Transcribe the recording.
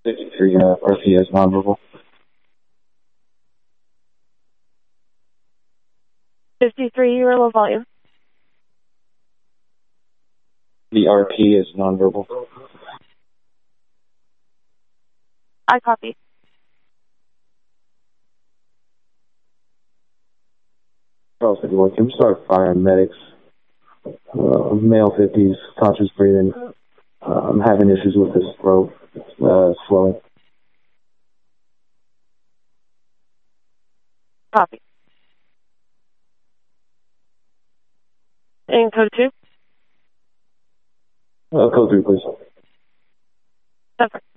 53 RP is nonverbal. 53, you're low volume. The RP is nonverbal. I copy. Charles 51, can we start firing medics? Male 50s, conscious breathing. I'm having issues with his throat swelling. Copy. And code 2? Code 3, please. Separate.